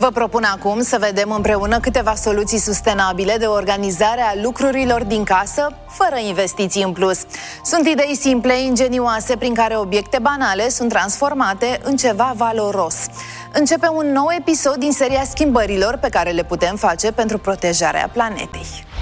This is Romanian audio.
Vă propun acum să vedem împreună câteva soluții sustenabile de organizare a lucrurilor din casă, fără investiții în plus. Sunt idei simple, ingenioase, prin care obiecte banale sunt transformate în ceva valoros. Începe un nou episod din seria schimbărilor pe care le putem face pentru protejarea planetei.